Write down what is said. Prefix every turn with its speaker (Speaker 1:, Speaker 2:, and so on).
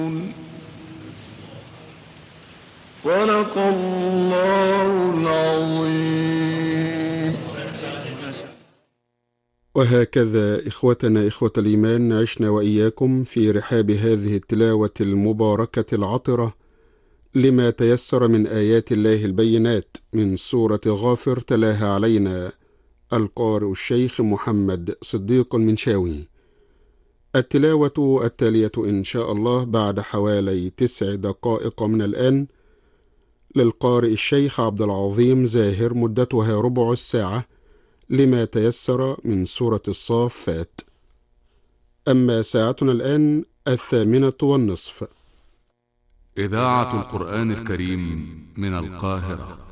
Speaker 1: صدق الله العظيم.
Speaker 2: وهكذا إخوتنا إخوة الإيمان عشنا وإياكم في رحاب هذه التلاوة المباركة العطرة لما تيسر من آيات الله البينات من سورة غافر، تلاها علينا القارئ الشيخ محمد صديق المنشاوي. التلاوة التالية إن شاء الله بعد حوالي 9 دقائق من الآن للقارئ الشيخ عبد العظيم زاهر، مدتها ربع الساعة لما تيسر من سورة الصافات. أما ساعتنا الآن 8:30.
Speaker 3: إذاعة القرآن الكريم من القاهرة.